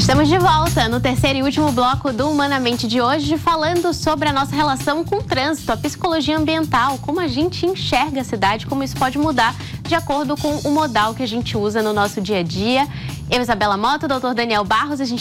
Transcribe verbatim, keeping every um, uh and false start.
Estamos de volta no terceiro e último bloco do Humanamente de hoje, falando sobre a nossa relação com o trânsito, a psicologia ambiental, como a gente enxerga a cidade, como isso pode mudar de acordo com o modal que a gente usa no nosso dia a dia. Eu, Isabela Mota, doutor Daniel Barros, a gente